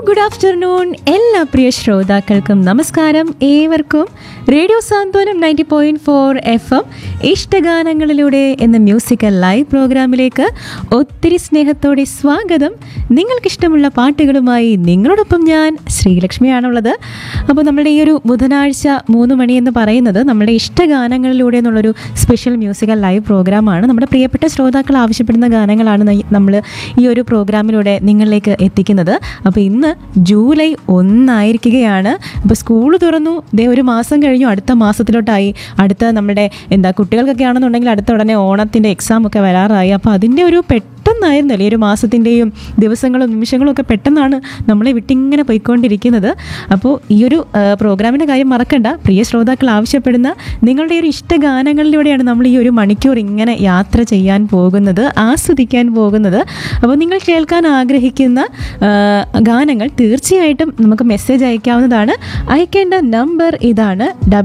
Good afternoon എല്ലാ പ്രിയ ശ്രോതാക്കൾക്കും നമസ്കാരം. ഏവർക്കും റേഡിയോ സാന്ത്വനം 90.4 FM ഇഷ്ടഗാനങ്ങളിലൂടെ എന്ന മ്യൂസിക്കൽ ലൈവ് പ്രോഗ്രാമിലേക്ക് ഒത്തിരി സ്നേഹത്തോടെ സ്വാഗതം. നിങ്ങൾക്കിഷ്ടമുള്ള പാട്ടുകളുമായി നിങ്ങളോടൊപ്പം ഞാൻ ശ്രീലക്ഷ്മിയാണുള്ളത്. അപ്പോൾ നമ്മുടെ ഈ ഒരു ബുധനാഴ്ച 3 മണി എന്ന് പറയുന്നത് നമ്മുടെ ഇഷ്ടഗാനങ്ങളിലൂടെ എന്നുള്ളൊരു സ്പെഷ്യൽ മ്യൂസിക്കൽ ലൈവ് പ്രോഗ്രാമാണ്. നമ്മുടെ പ്രിയപ്പെട്ട ശ്രോതാക്കൾ ആവശ്യപ്പെടുന്ന ഗാനങ്ങളാണ് നമ്മൾ ഈ ഒരു പ്രോഗ്രാമിലൂടെ നിങ്ങളിലേക്ക് എത്തിക്കുന്നത്. അപ്പോൾ ഇന്ന് ജൂലൈ 1 ആയിരിക്കുകയാണ്. അപ്പോൾ സ്കൂൾ തുറന്നു, ഒരു മാസം കഴിഞ്ഞു, അടുത്ത മാസത്തിലോട്ടായി. അടുത്ത നമ്മുടെ കുട്ടികൾക്കൊക്കെ ആണെന്നുണ്ടെങ്കിൽ അടുത്ത ഉടനെ ഓണത്തിൻ്റെ എക്സാം ഒക്കെ വരാറായി. അപ്പോൾ അതിൻ്റെ ഒരു പെട്ടെന്നായിരുന്നല്ലേ ഈ ഒരു മാസത്തിൻ്റെയും ദിവസങ്ങളും നിമിഷങ്ങളും ഒക്കെ പെട്ടെന്നാണ് നമ്മളെ വിട്ടിങ്ങനെ പോയിക്കൊണ്ടിരിക്കുന്നത്. അപ്പോൾ ഈ ഒരു പ്രോഗ്രാമിൻ്റെ കാര്യം മറക്കണ്ട. പ്രിയ ശ്രോതാക്കൾ ആവശ്യപ്പെടുന്ന നിങ്ങളുടെ ഒരു ഇഷ്ടഗാനങ്ങളിലൂടെയാണ് നമ്മൾ ഈ ഒരു മണിക്കൂർ ഇങ്ങനെ യാത്ര ചെയ്യാൻ പോകുന്നത്, ആസ്വദിക്കാൻ പോകുന്നത്. അപ്പോൾ നിങ്ങൾ കേൾക്കാൻ ആഗ്രഹിക്കുന്ന ഗാനങ്ങൾ തീർച്ചയായിട്ടും നമുക്ക് മെസ്സേജ് അയക്കാവുന്നതാണ്. അയക്കേണ്ട നമ്പർ ഇതാണ്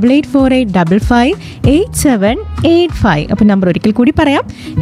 8848588785. അപ്പോൾ നമ്പർ ഒരിക്കൽ കൂടി പറയാം,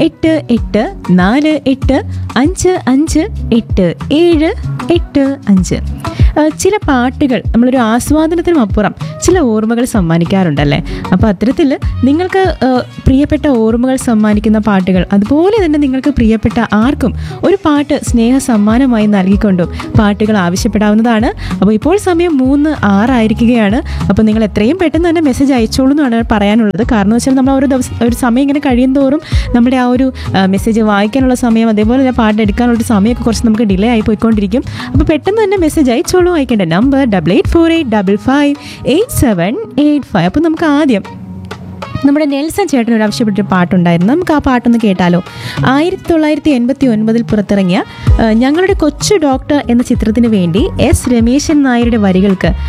8848558785. ചില പാട്ടുകൾ നമ്മളൊരു ആസ്വാദനത്തിനും അപ്പുറം ചില ഓർമ്മകൾ സമ്മാനിക്കാറുണ്ടല്ലേ. അപ്പോൾ അത്തരത്തിൽ നിങ്ങൾക്ക് പ്രിയപ്പെട്ട ഓർമ്മകൾ സമ്മാനിക്കുന്ന പാട്ടുകൾ, അതുപോലെ തന്നെ നിങ്ങൾക്ക് പ്രിയപ്പെട്ട ആർക്കും ഒരു പാട്ട് സ്നേഹ സമ്മാനമായി നൽകിക്കൊണ്ടും പാട്ടുകൾ ആവശ്യപ്പെടാവുന്നതാണ്. അപ്പോൾ ഇപ്പോൾ സമയം 3:06 ആയിരിക്കുകയാണ്. അപ്പോൾ നിങ്ങൾ എത്രയും പെട്ടെന്ന് തന്നെ മെസ്സേജ് അയച്ചോളൂ എന്നാണ് പറയാനുള്ളത്. കാരണം വെച്ചാൽ നമ്മൾ ഒരു സമയം ഇങ്ങനെ കഴിയും തോറും നമ്മുടെ ആ ഒരു മെസ്സേജ് വായിക്കാനുള്ള സമയം, അതേപോലെ തന്നെ പാട്ട് എടുക്കാനുള്ള സമയമൊക്കെ കുറച്ച് നമുക്ക് ഡിലേ ആയി പോയിക്കൊണ്ടിരിക്കും. അപ്പോൾ പെട്ടെന്ന് തന്നെ മെസ്സേജ് അയച്ചോളൂ. അയക്കേണ്ട നമ്പർ 8848555785. അപ്പോൾ നമുക്ക് ആദ്യം നമ്മുടെ നെൽസൺ ചേട്ടനോട് ആവശ്യപ്പെട്ടൊരു പാട്ടുണ്ടായിരുന്നു. നമുക്ക് ആ പാട്ടൊന്ന് കേട്ടാലോ. 1989 പുറത്തിറങ്ങിയ ഞങ്ങളുടെ കൊച്ചു ഡോക്ടർ എന്ന ചിത്രത്തിന് വേണ്ടി എസ് രമേശൻ നായരുടെ വരികൾക്ക്